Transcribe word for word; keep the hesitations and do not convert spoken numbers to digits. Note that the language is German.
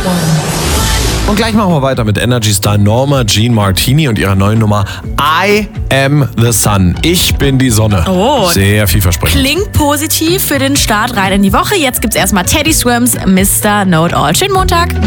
Und gleich machen wir weiter mit Energy Star Norma Jean Martini und ihrer neuen Nummer I Am the Sun. Ich bin die Sonne. Oh. Sehr vielversprechend. Klingt positiv für den Start rein in die Woche. Jetzt gibt's erstmal Teddy Swims, Mister Know It All. Schönen Montag.